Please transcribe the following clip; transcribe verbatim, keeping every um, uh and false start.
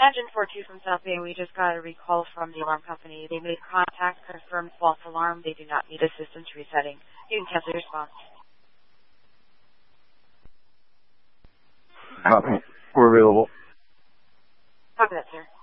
Engine four two from South Bay. We just got a recall from the alarm company. They made contact, confirmed false alarm. They do not need assistance resetting. You can cancel your response. Copy. We're available. Copy that, sir.